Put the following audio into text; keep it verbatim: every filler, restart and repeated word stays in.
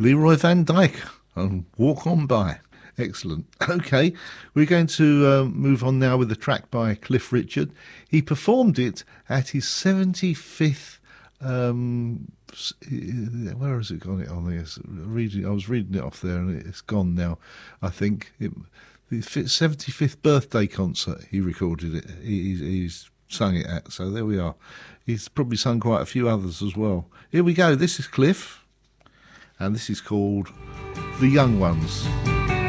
Leroy Van Dyke and Walk On By. Excellent. Okay, we're going to uh, move on now with the track by Cliff Richard. He performed it at his seventy-fifth. Um, where has it gone? It on there? Reading, I was reading it off there, and it's gone now. I think it, the seventy-fifth birthday concert. He recorded it. He, he's sung it at. So there we are. He's probably sung quite a few others as well. Here we go. This is Cliff, and this is called The Young Ones.